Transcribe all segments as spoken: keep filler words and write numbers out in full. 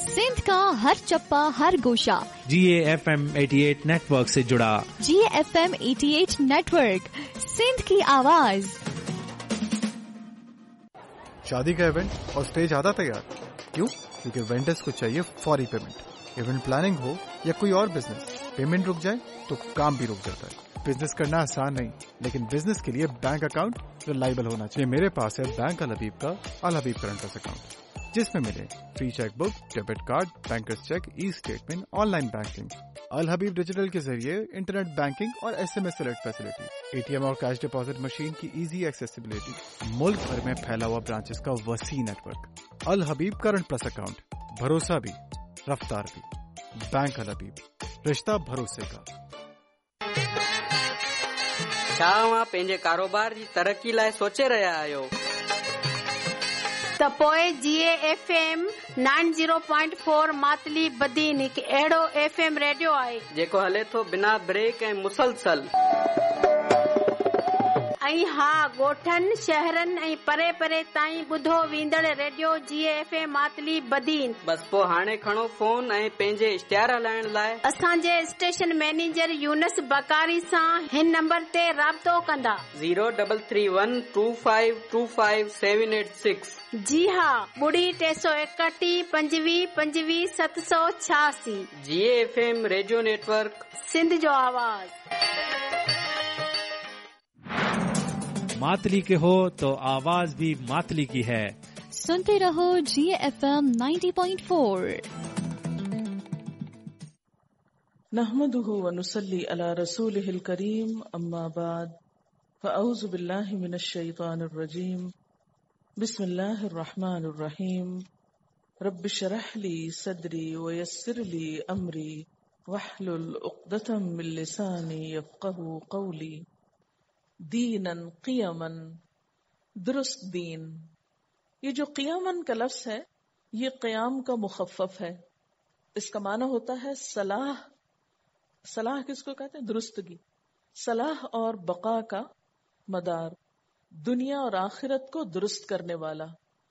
सिंध का हर चप्पा हर गोशा जी A F M अठासी नेटवर्क से जुड़ा। जी ए एफ एम अठासी नेटवर्क, सिंध की आवाज। शादी का इवेंट और स्टेज आधा तैयार, क्यों? क्योंकि वेंडर्स को चाहिए फौरी पेमेंट। इवेंट प्लानिंग हो या कोई और बिजनेस, पेमेंट रुक जाए तो काम भी रुक जाता है। बिजनेस करना आसान नहीं, लेकिन बिजनेस के लिए बैंक अकाउंट रिलायबल होना चाहिए। मेरे पास है बैंक अल हबीब का अल हबीब करंट अकाउंट, जिसमें मिले free cheque book, debit card, bankers check, e statement, online banking. अल हबीब डिजिटल के जरिए इंटरनेट बैंकिंग और S M S alert facility, A T M और कैश डिपॉजिट मशीन की इजी एक्सेसिबिलिटी, मुल्क भर में फैला हुआ ब्रांचेस का वसी नेटवर्क। अल हबीब करंट प्लस अकाउंट, भरोसा भी रफ्तार भी। बैंक अल हबीब, रिश्ता भरोसे का। छा तव्हां पंहिंजे कारोबार जी तरक़ी लाइ सोचे रहिया आहियो? त पोइ जी A F M ninety point four Matali Badin हिकु अहिड़ो एफ एम रेडियो आहे जेको हले थो बिना ब्रेक ऐं मुसलसल। ऐं हा, ॻोठनि शहरनि ऐं परे परे ताईं ॿुधो वेंदड़ radio ji A F M Matali Badin. बस पोइ हाणे खणो फोन ऐं पंहिंजे इश्तिहार हलाइण लाइ असांजे स्टेशन मैनेजर यूनस बकारी सां हिन नंबर ते राब्तो कंदा। Zero double three one two five to five seven eight six. जी हा, ॿुड़ी टे सौ एकटीह पंजवीह पंजवीह सत सौ छियासी। जी F M radio network, Sindh जो आवाज। मातली के हो तो आवाज भी मातली की है। सुनते रहो जी A F M ninety point four. नहमदुहु व नुसल्ली अला रसूलिहिल करीम, अम्मा बाद, फअऊज़ु बिल्लाहि मिनश शैतानिर रजीम, बिस्मिल्लाहिर रहमानिर रहीम। रब्बि शरह ली सदरी व यस्सिर ली अमरी वहलुल उक़दतम मिन लिसानी यफ़क़हू क़ौली। दीनन क़ियमन, दुरुस्त दीन। ये जो क़ियमन का लफ्ज़ है, ये क़याम का मुख़फ़फ़ है। इसका माना होता है सलाह। सलाह किसको कहते हैं? दुरुस्तगी। सलाह और बका का मदार, दुनिया और आखिरत को दुरुस्त करने वाला।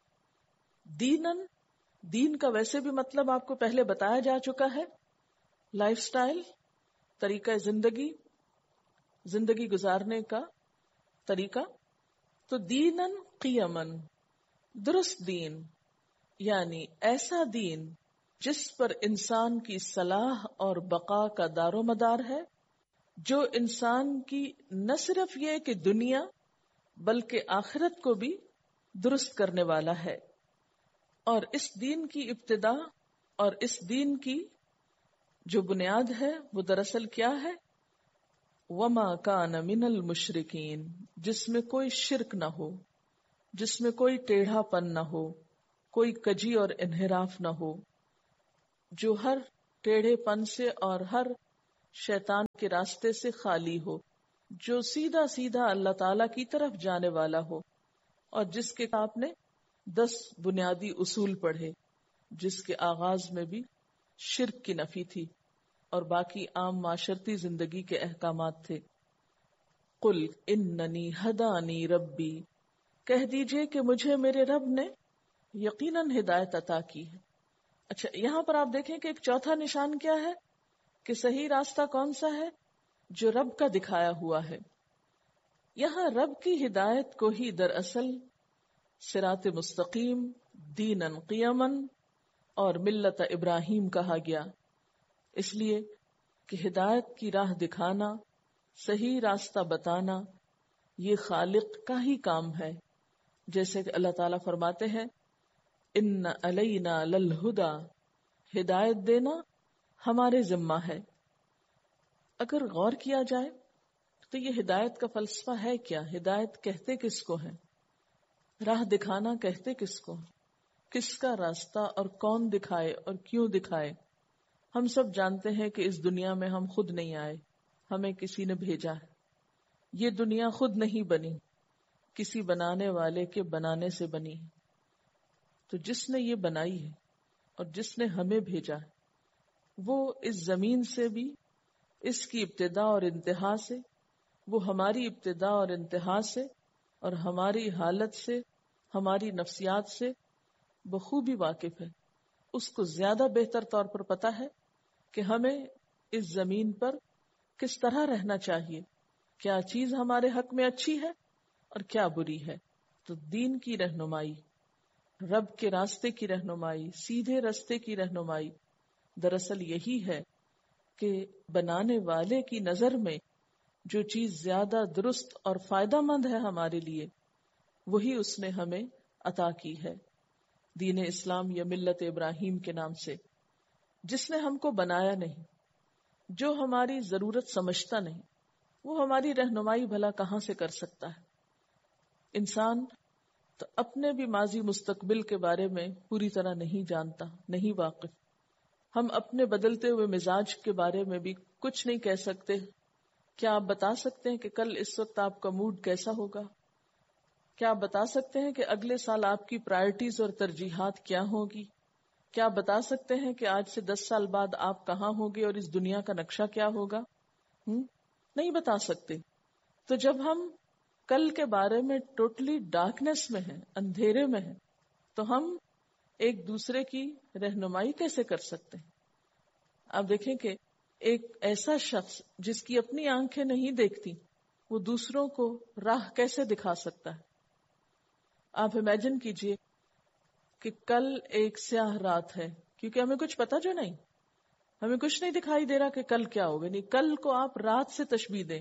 दीनन, दीन का वैसे भी मतलब आपको पहले बताया जा चुका है, लाइफस्टाइल, तरीका जिंदगी, जिंदगी गुजारने का तरीका। तो दीनन क़ियमन, दुरुस्त दीन, यानी ऐसा दीन जिस पर इंसान की सलाह और बका का दारो मदार है, जो इंसान की न सिर्फ ये कि दुनिया बल्कि आखिरत को भी दुरुस्त करने वाला है। और इस दीन की इब्तिदा और इस दीन की जो बुनियाद है वो दरअसल क्या है? वमा कान मिनल मुशरिकीन, जिसमें कोई शिरक न हो, जिसमें कोई टेढ़ापन न हो, कोई कजी और इन्हिराफ न हो, जो हर टेढ़ेपन से और हर शैतान के रास्ते से खाली हो, जो सीधा सीधा अल्लाह ताला की तरफ जाने वाला हो, और जिसके आपने दस बुनियादी उसूल पढ़े, जिसके आगाज में भी शिर्क की नफी थी और बाकी आम माशरती जिंदगी के अहकामात थे। कुल इन्ननी हदानी रब्बी, कह दीजिए कि मुझे मेरे रब ने यकीनन हिदायत अता की है। अच्छा, यहाँ पर आप देखें कि एक चौथा निशान क्या है कि सही रास्ता कौन सा है? जो रब का दिखाया हुआ है। यहाँ रब की हिदायत को ही दरअसल सिरात मुस्तकीम, दीनन क़ियमन और मिल्लत इब्राहिम कहा गया, इसलिए कि हिदायत की राह दिखाना, सही रास्ता बताना, ये खालिक का ही काम है। जैसे कि अल्लाह ताला फरमाते हैं, इन्ना अलैना लल हुदा, हिदायत देना हमारे जिम्मा है। अगर गौर किया जाए तो ये हिदायत का फलसफा है क्या? हिदायत कहते किसको है? राह दिखाना कहते किसको? किसका रास्ता और कौन दिखाए और क्यों दिखाए? हम सब जानते हैं कि इस दुनिया में हम खुद नहीं आए, हमें किसी ने भेजा है। ये दुनिया खुद नहीं बनी, किसी बनाने वाले के बनाने से बनी है। तो जिसने ये बनाई है और जिसने हमें भेजा है, वो इस जमीन से भी, इसकी इब्तिदा और इंतहा से, वो हमारी इब्तिदा और इंतहा से और हमारी हालत से, हमारी नफ्सियात से बखूबी वाकिफ है। اس کو زیادہ بہتر طور پر پتا ہے کہ ہمیں اس زمین پر کس طرح رہنا چاہیے، کیا چیز ہمارے حق میں اچھی ہے اور کیا بری ہے۔ تو دین کی رہنمائی، رب کے راستے کی رہنمائی، سیدھے راستے کی رہنمائی دراصل یہی ہے کہ بنانے والے کی نظر میں جو چیز زیادہ درست اور فائدہ مند ہے ہمارے لیے، وہی اس نے ہمیں عطا کی ہے، دین اسلام یا ملت ابراہیم کے نام سے، جس نے ہم کو بنایا نہیں، جو ہماری ضرورت سمجھتا نہیں، وہ ہماری رہنمائی بھلا کہاں سے کر سکتا ہے۔ انسان تو اپنے بھی ماضی مستقبل کے بارے میں پوری طرح نہیں جانتا، نہیں واقف۔ ہم اپنے بدلتے ہوئے مزاج کے بارے میں بھی کچھ نہیں کہہ سکتے۔ کیا آپ بتا سکتے ہیں کہ کل اس وقت آپ کا موڈ کیسا ہوگا؟ کیا آپ بتا سکتے ہیں کہ اگلے سال آپ کی پرائرٹیز اور ترجیحات کیا ہوگی؟ کیا آپ بتا سکتے ہیں کہ آج سے دس سال بعد آپ کہاں ہوں گے اور اس دنیا کا نقشہ کیا ہوگا؟ ہم نہیں بتا سکتے۔ تو جب ہم کل کے بارے میں ٹوٹلی ڈارکنیس میں ہیں، اندھیرے میں ہیں، تو ہم ایک دوسرے کی رہنمائی کیسے کر سکتے ہیں؟ آپ دیکھیں کہ ایک ایسا شخص جس کی اپنی آنکھیں نہیں دیکھتی، وہ دوسروں کو راہ کیسے دکھا سکتا ہے؟ آپ امیجن کیجئے کہ کل ایک سیاہ رات ہے، کیونکہ ہمیں کچھ پتا جو نہیں، ہمیں کچھ نہیں دکھائی دے رہا کہ کل کیا ہوگا۔ نہیں، کل کو آپ رات سے تشبیہ دیں،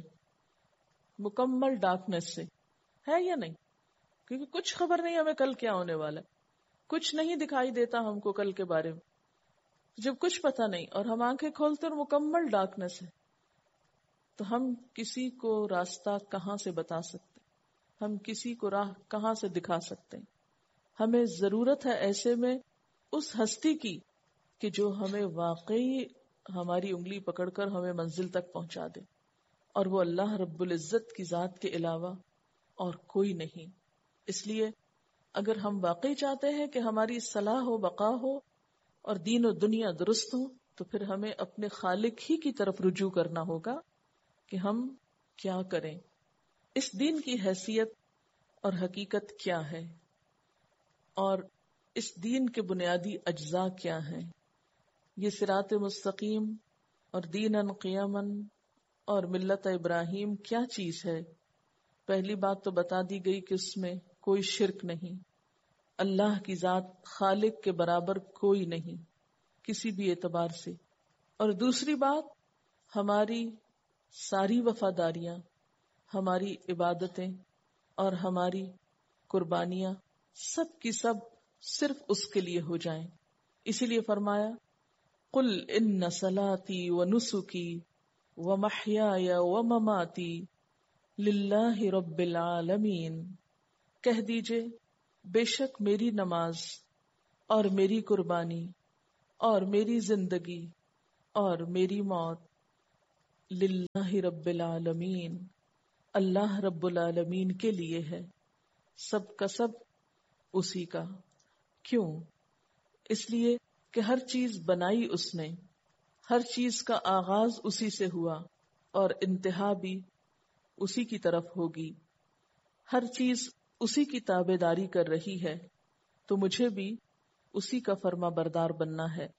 مکمل ڈارکنیس سے، ہے یا نہیں؟ کیونکہ کچھ خبر نہیں ہمیں کل کیا ہونے والا ہے، کچھ نہیں دکھائی دیتا ہم کو کل کے بارے میں۔ جب کچھ پتا نہیں اور ہم آنکھیں کھولتے اور مکمل ڈارکنیس ہے، تو ہم کسی کو راستہ کہاں سے بتا سکتے، ہم کسی کو راہ کہاں سے دکھا سکتے ہیں؟ ہمیں ضرورت ہے ایسے میں اس ہستی کی کہ جو ہمیں واقعی ہماری انگلی پکڑ کر ہمیں منزل تک پہنچا دے، اور وہ اللہ رب العزت کی ذات کے علاوہ اور کوئی نہیں۔ اس لیے اگر ہم واقعی چاہتے ہیں کہ ہماری صلاح و بقا ہو اور دین و دنیا درست ہو، تو پھر ہمیں اپنے خالق ہی کی طرف رجوع کرنا ہوگا کہ ہم کیا کریں، اس دین کی حیثیت اور حقیقت کیا ہے، اور اس دین کے بنیادی اجزاء کیا ہیں۔ یہ صراط مستقیم اور دیناً قیماً اور ملت ابراہیم کیا چیز ہے؟ پہلی بات تو بتا دی گئی کہ اس میں کوئی شرک نہیں، اللہ کی ذات خالق کے برابر کوئی نہیں کسی بھی اعتبار سے۔ اور دوسری بات، ہماری ساری وفاداریاں، ہماری عبادتیں اور ہماری قربانیاں سب کی سب صرف اس کے لیے ہو جائیں۔ اسی لیے فرمایا قل ان صلاتی ونسکی ومحیای ومماتی للہ رب العالمین، کہہ دیجئے بے شک میری نماز اور میری قربانی اور میری زندگی اور میری موت للہ رب العالمین، اللہ رب العالمین کے لیے ہے، سب کا سب اسی کا۔ کیوں؟ اس لیے کہ ہر چیز بنائی اس نے، ہر چیز کا آغاز اسی سے ہوا اور انتہا بھی اسی کی طرف ہوگی، ہر چیز اسی کی تابع داری کر رہی ہے، تو مجھے بھی اسی کا فرما بردار بننا ہے۔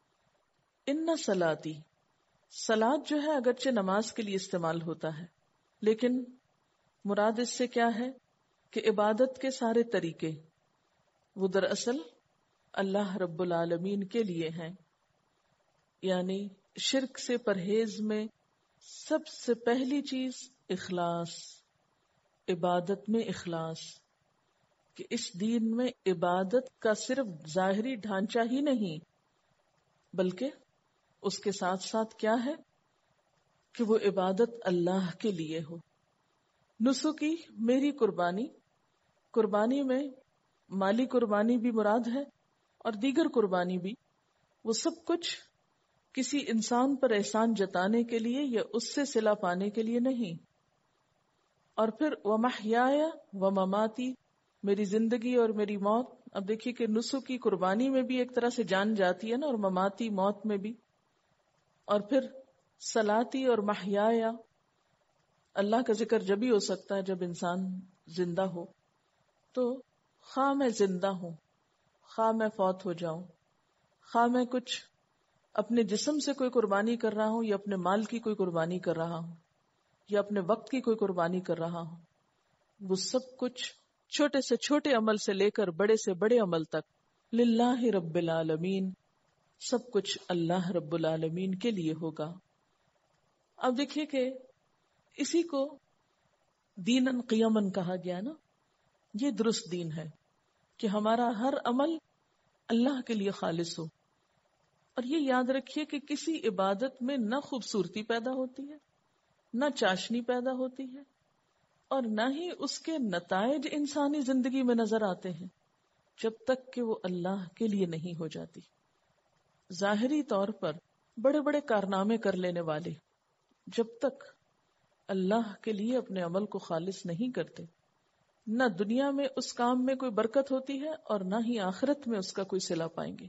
ان صلاتی، صلات جو ہے اگرچہ نماز کے لیے استعمال ہوتا ہے، لیکن مراد اس سے کیا ہے کہ عبادت کے سارے طریقے وہ دراصل اللہ رب العالمین کے لیے ہیں۔ یعنی شرک سے پرہیز میں سب سے پہلی چیز اخلاص، عبادت میں اخلاص، کہ اس دین میں عبادت کا صرف ظاہری ڈھانچہ ہی نہیں، بلکہ اس کے ساتھ ساتھ کیا ہے کہ وہ عبادت اللہ کے لیے ہو۔ نسکی، میری قربانی، قربانی میں مالی قربانی بھی مراد ہے اور دیگر قربانی بھی، وہ سب کچھ کسی انسان پر احسان جتانے کے لیے یا اس سے صلہ پانے کے لیے نہیں۔ اور پھر وَمَحْيَايَ وَمَمَاتِي، میری زندگی اور میری موت۔ اب دیکھیے کہ نسکی قربانی میں بھی ایک طرح سے جان جاتی ہے نا، اور مماتی موت میں بھی۔ اور پھر صلاتی اور محیایا، اللہ کا ذکر جب ہی ہو سکتا ہے جب انسان زندہ ہو، تو خواہ میں زندہ ہوں، خواہ میں فوت ہو جاؤں، خواہ میں کچھ اپنے جسم سے کوئی قربانی کر رہا ہوں یا اپنے مال کی کوئی قربانی کر رہا ہوں یا اپنے وقت کی کوئی قربانی کر رہا ہوں، وہ سب کچھ چھوٹے سے چھوٹے عمل سے لے کر بڑے سے بڑے عمل تک للہ رب العالمین، سب کچھ اللہ رب العالمین کے لیے ہوگا۔ اب دیکھیے کہ اسی کو دیناً قیماً کہا گیا نا، یہ درست دین ہے کہ ہمارا ہر عمل اللہ کے لیے خالص ہو۔ اور یہ یاد رکھیے کہ کسی عبادت میں نہ خوبصورتی پیدا ہوتی ہے، نہ چاشنی پیدا ہوتی ہے، اور نہ ہی اس کے نتائج انسانی زندگی میں نظر آتے ہیں جب تک کہ وہ اللہ کے لیے نہیں ہو جاتی۔ ظاہری طور پر بڑے بڑے کارنامے کر لینے والے جب تک اللہ کے لیے اپنے عمل کو خالص نہیں کرتے، نہ دنیا میں اس کام میں کوئی برکت ہوتی ہے اور نہ ہی آخرت میں اس کا کوئی صلہ پائیں گے۔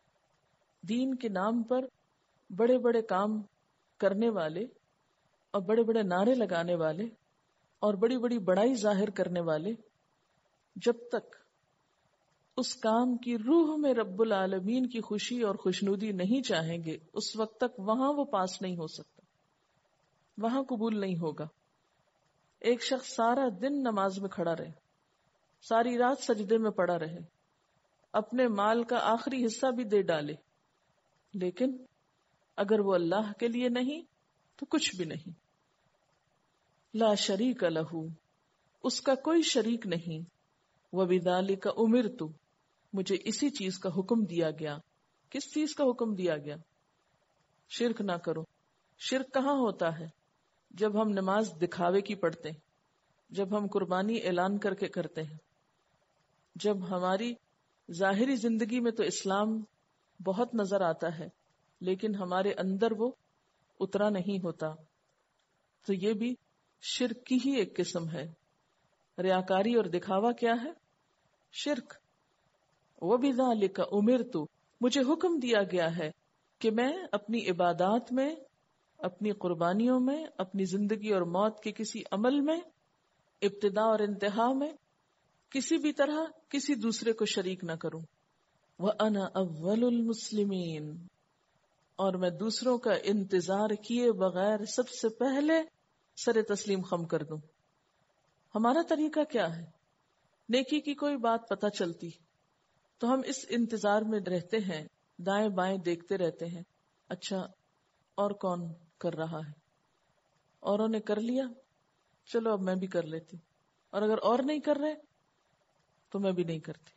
دین کے نام پر بڑے بڑے کام کرنے والے اور بڑے بڑے نعرے لگانے والے اور بڑی بڑی بڑائی ظاہر کرنے والے جب تک اس کام کی روح میں رب العالمین کی خوشی اور خوشنودی نہیں چاہیں گے، اس وقت تک وہاں وہ پاس نہیں ہو سکتا، وہاں قبول نہیں ہوگا۔ ایک شخص سارا دن نماز میں کھڑا رہے، ساری رات سجدے میں پڑا رہے، اپنے مال کا آخری حصہ بھی دے ڈالے، لیکن اگر وہ اللہ کے لیے نہیں تو کچھ بھی نہیں۔ لا شریک لہ، اس کا کوئی شریک نہیں۔ وبذالک امرت، مجھے اسی چیز کا حکم دیا گیا۔ کس چیز کا حکم دیا گیا؟ شرک نہ کرو۔ شرک کہاں ہوتا ہے؟ جب ہم نماز دکھاوے کی پڑھتے ہیں، جب ہم قربانی اعلان کر کے کرتے ہیں، جب ہماری ظاہری زندگی میں تو اسلام بہت نظر آتا ہے لیکن ہمارے اندر وہ اترا نہیں ہوتا، تو یہ بھی شرک کی ہی ایک قسم ہے۔ ریاکاری اور دکھاوا کیا ہے؟ شرک۔ وَبِذَلِكَ أُمِرْتُ، مجھے حکم دیا گیا ہے کہ میں اپنی عبادات میں، اپنی قربانیوں میں، اپنی زندگی اور موت کے کسی عمل میں، ابتدا اور انتہا میں کسی بھی طرح کسی دوسرے کو شریک نہ کروں۔ وَأَنَا أَوَّلُ الْمُسْلِمِينَ، اور میں دوسروں کا انتظار کیے بغیر سب سے پہلے سر تسلیم خم کر دوں۔ ہمارا طریقہ کیا ہے؟ نیکی کی کوئی بات پتہ چلتی تو ہم اس انتظار میں رہتے ہیں، دائیں بائیں دیکھتے رہتے ہیں، اچھا اور کون کر رہا ہے، اوروں نے کر لیا، چلو اب میں بھی کر لیتی، اور اگر اور نہیں کر رہے تو میں بھی نہیں کرتی۔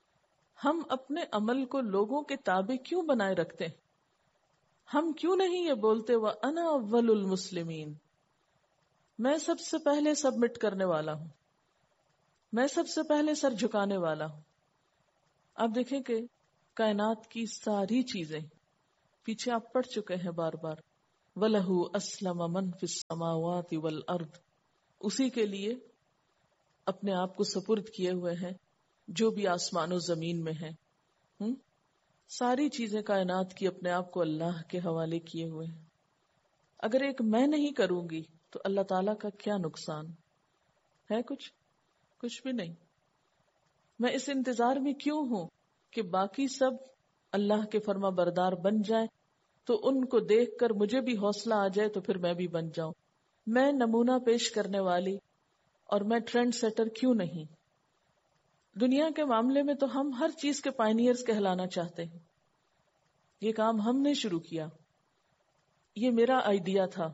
ہم اپنے عمل کو لوگوں کے تابع کیوں بنائے رکھتے ہیں؟ ہم کیوں نہیں یہ بولتے وَأَنَا أَوَّلُ الْمُسْلِمِينَ، میں سب سے پہلے سبمٹ کرنے والا ہوں، میں سب سے پہلے سر جھکانے والا ہوں۔ آپ دیکھیں کہ کائنات کی ساری چیزیں پیچھے آپ پڑھ چکے ہیں بار بار، وَلَهُ أَسْلَمَ مَنْ فِي السَّمَاوَاتِ وَالْأَرْضِ، اسی کے لیے اپنے آپ کو سپرد کیے ہوئے ہیں جو بھی آسمان و زمین میں ہیں۔ ہم؟ ساری چیزیں کائنات کی اپنے آپ کو اللہ کے حوالے کیے ہوئے ہیں۔ اگر ایک میں نہیں کروں گی تو اللہ تعالیٰ کا کیا نقصان ہے؟ کچھ کچھ بھی نہیں۔ میں اس انتظار میں کیوں ہوں کہ باقی سب اللہ کے فرما بردار بن جائیں تو ان کو دیکھ کر مجھے بھی حوصلہ آ جائے تو پھر میں بھی بن جاؤں۔ میں نمونہ پیش کرنے والی اور میں ٹرینڈ سیٹر کیوں نہیں؟ دنیا کے معاملے میں تو ہم ہر چیز کے پائنیئرز کہلانا چاہتے ہیں۔ یہ کام ہم نے شروع کیا، یہ میرا آئیڈیا تھا،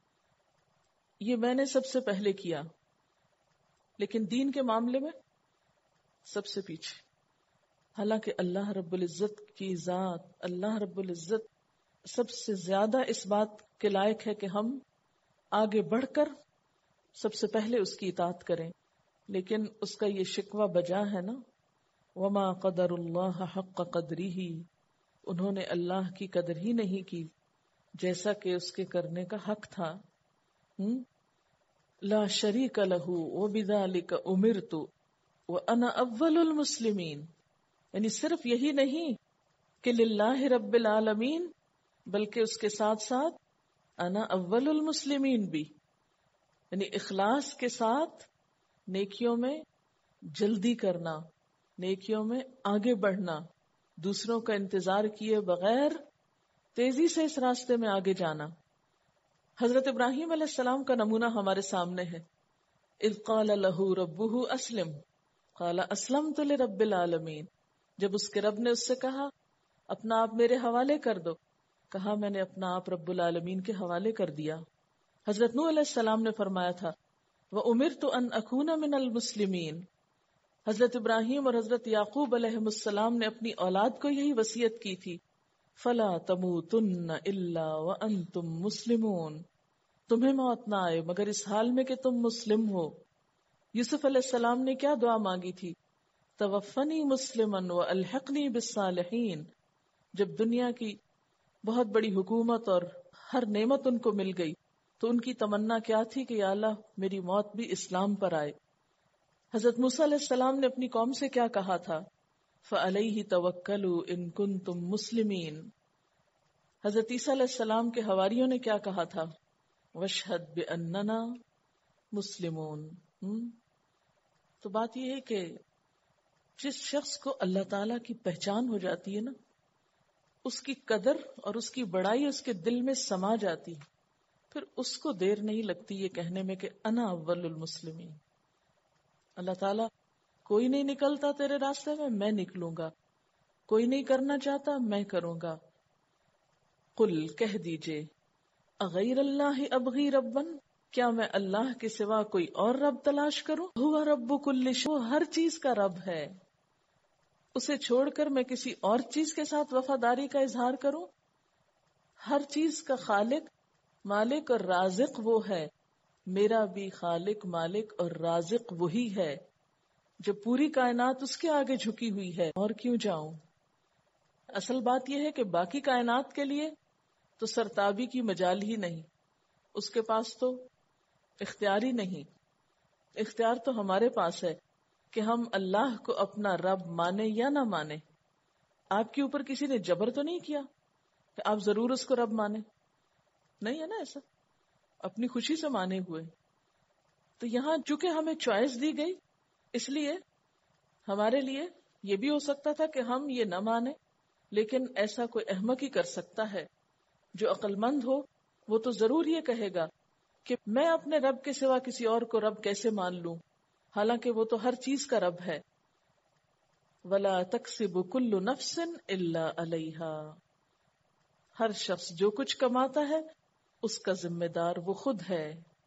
یہ میں نے سب سے پہلے کیا، لیکن دین کے معاملے میں سب سے پیچھے۔ حالانکہ اللہ رب العزت کی ذات، اللہ رب العزت سب سے زیادہ اس بات کے لائق ہے کہ ہم آگے بڑھ کر سب سے پہلے اس کی اطاعت کریں، لیکن اس کا یہ شکوہ بجا ہے نا، وما قدر اللہ حق قدرہ، انہوں نے اللہ کی قدر ہی نہیں کی جیسا کہ اس کے کرنے کا حق تھا۔ لا شریک لہ وبذالک امرت وانا اول المسلمین، یعنی صرف یہی نہیں کہ للہ رب العالمین، بلکہ اس کے ساتھ ساتھ انا اول المسلمین بھی، یعنی اخلاص کے ساتھ نیکیوں میں جلدی کرنا، نیکیوں میں آگے بڑھنا، دوسروں کا انتظار کیے بغیر تیزی سے اس راستے میں آگے جانا. حضرت ابراہیم علیہ السلام کا نمونہ ہمارے سامنے ہے. اذ قال له ربه اسلم قال اسلمت لرب العالمین. جب اس کے رب نے اس سے کہا اپنا آپ میرے حوالے کر دو، کہا میں نے اپنا آپ رب العالمین کے حوالے کر دیا. حضرت نوح علیہ السلام نے فرمایا تھا وَأُمِرْتُ أَنْ أَكُونَ مِنَ الْمُسْلِمِينَ. حضرت ابراہیم اور حضرت یعقوب علیہ السلام نے اپنی اولاد کو یہی وصیت کی تھی فَلَا تَمُوتُنَّ إِلَّا وَأَنْتُمْ مُسْلِمُونَ. تمہیں موت نہ آئے مگر اس حال میں کہ تم مسلم ہو. یوسف علیہ السلام نے کیا دعا مانگی تھی؟ توفنی مسلمن والحقنی بالصالحین. جب دنیا کی بہت بڑی حکومت اور ہر نعمت ان کو مل گئی تو ان کی تمنا کیا تھی کہ یا اللہ میری موت بھی اسلام پر آئے. حضرت موسیٰ علیہ السلام نے اپنی قوم سے کیا کہا تھا؟ فَعَلَيْهِ تَوَكَّلُوا إِن كُنتُم مُسْلِمِينَ. حضرت عیسیٰ علیہ السلام کے حواریوں نے کیا کہا تھا؟ وَاشْهَدْ بِأَنَّنَا مُسْلِمُونَ. تو بات یہ ہے کہ جس شخص کو اللہ تعالیٰ کی پہچان ہو جاتی ہے نا، اس کی قدر اور اس کی بڑائی اس کے دل میں سما جاتی، پھر اس کو دیر نہیں لگتی یہ کہنے میں کہ انا اول المسلمین. اللہ تعالیٰ کوئی نہیں نکلتا تیرے راستے میں، میں نکلوں گا. کوئی نہیں کرنا چاہتا، میں کروں گا. قل کہہ دیجئے اغیر اللہ ابغی ربن، کیا میں اللہ کے سوا کوئی اور رب تلاش کروں؟ ہوا رب کل شیء، وہ ہر چیز کا رب ہے. اسے چھوڑ کر میں کسی اور چیز کے ساتھ وفاداری کا اظہار کروں؟ ہر چیز کا خالق، مالک اور رازق وہ ہے. میرا بھی خالق، مالک اور رازق وہی ہے. جب پوری کائنات اس کے آگے جھکی ہوئی ہے اور کیوں جاؤں؟ اصل بات یہ ہے کہ باقی کائنات کے لیے تو سرتابی کی مجال ہی نہیں. اس کے پاس تو اختیار ہی نہیں. اختیار تو ہمارے پاس ہے کہ ہم اللہ کو اپنا رب مانے یا نہ مانے. آپ کے اوپر کسی نے جبر تو نہیں کیا کہ آپ ضرور اس کو رب مانے، نہیں ہے نا ایسا، اپنی خوشی سے مانے ہوئے. تو یہاں چونکہ ہمیں چوائس دی گئی، اس لیے ہمارے لیے یہ بھی ہو سکتا تھا کہ ہم یہ نہ مانے، لیکن ایسا کوئی احمق ہی کر سکتا ہے. جو عقل مند ہو وہ تو ضرور یہ کہے گا کہ میں اپنے رب کے سوا کسی اور کو رب کیسے مان لوں، حالانکہ وہ تو ہر چیز کا رب ہے. وَلَا تَكْسِبُ كُلُّ نَفْسٍ إِلَّا عَلَيْهَا. ہر شخص جو کچھ کماتا ہے اس کا ذمہ دار وہ خود ہے.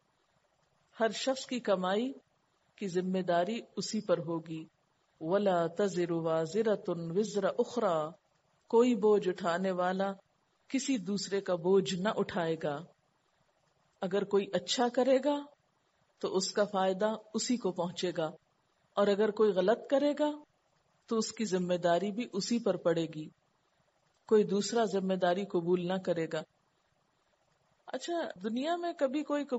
ہر شخص کی کمائی کی ذمہ داری اسی پر ہوگی. وَلَا تَزِرُ وَازِرَةٌ وِزْرَ أُخْرَى. کوئی بوجھ اٹھانے والا کسی دوسرے کا بوجھ نہ اٹھائے گا. اگر کوئی اچھا کرے گا تو اس کا فائدہ اسی کو پہنچے گا، اور اگر کوئی غلط کرے گا تو اس کی ذمہ داری بھی اسی پر پڑے گی. کوئی دوسرا ذمہ داری قبول نہ کرے گا. اچھا، دنیا میں کبھی کوئی